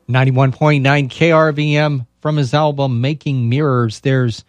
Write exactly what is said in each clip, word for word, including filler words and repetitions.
ninety-one point nine K R V M. From his album Making Mirrors, there's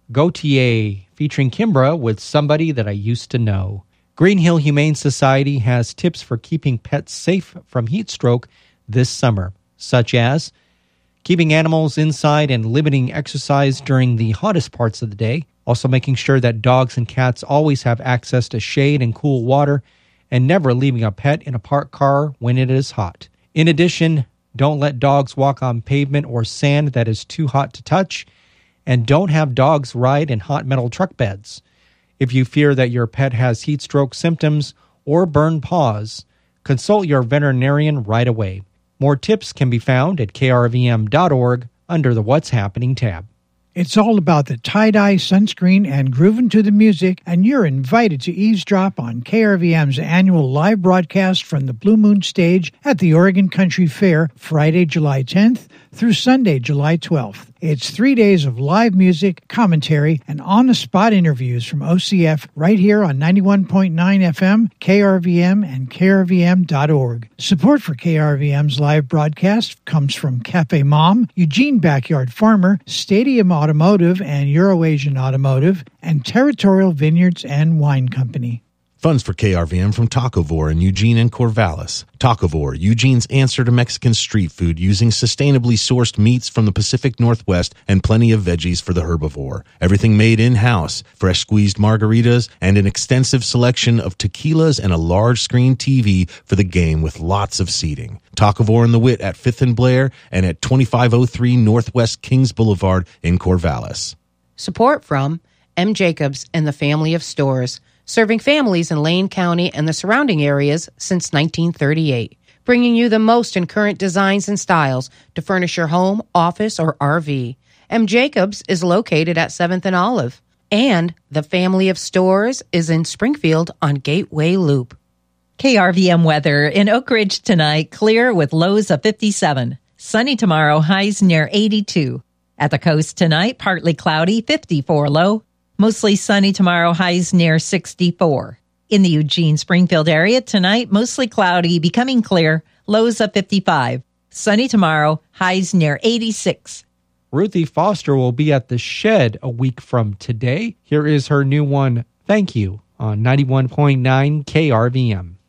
Gautier featuring Kimbra with Somebody That I Used to Know. Green Hill Humane Society has tips for keeping pets safe from heat stroke this summer, such as keeping animals inside and limiting exercise during the hottest parts of the day, also making sure that dogs and cats always have access to shade and cool water, and never leaving a pet in a parked car when it is hot. In addition, don't let dogs walk on pavement or sand that is too hot to touch, and don't have dogs ride in hot metal truck beds. If you fear that your pet has heat stroke symptoms or burned paws, consult your veterinarian right away. More tips can be found at K R V M dot org under the What's Happening tab. It's all about the tie-dye sunscreen and grooving to the music, and you're invited to eavesdrop on K R V M's annual live broadcast from the Blue Moon stage at the Oregon Country Fair, Friday, July tenth through Sunday, July twelfth. It's three days of live music, commentary, and on-the-spot interviews from O C F right here on ninety-one point nine F M, K R V M, and K R V M dot org. Support for K R V M's live broadcast comes from Cafe Mom, Eugene Backyard Farmer, Stadium Automotive and Euroasian Automotive, and Territorial Vineyards and Wine Company. Funds for K R V M from Tacovore in Eugene and Corvallis. Tacovore, Eugene's answer to Mexican street food using sustainably sourced meats from the Pacific Northwest and plenty of veggies for the herbivore. Everything made in-house, fresh squeezed margaritas, and an extensive selection of tequilas and a large screen T V for the game with lots of seating. Tacovore and the Wit at fifth and Blair and at twenty-five oh three Northwest Kings Boulevard in Corvallis. Support from M. Jacobs and the family of stores, serving families in Lane County and the surrounding areas since nineteen thirty-eight, bringing you the most in current designs and styles to furnish your home, office, or R V. M. Jacobs is located at seventh and Olive, and the family of stores is in Springfield on Gateway Loop. K R V M weather in Oak Ridge tonight, clear with lows of fifty-seven. Sunny tomorrow, highs near eighty-two. At the coast tonight, partly cloudy, fifty-four low. Mostly sunny tomorrow, highs near sixty-four. In the Eugene-Springfield area tonight, mostly cloudy, becoming clear, lows of fifty-five. Sunny tomorrow, highs near eighty-six. Ruthie Foster will be at the Shed a week from today. Here is her new one, Thank You, on ninety-one point nine K R V M.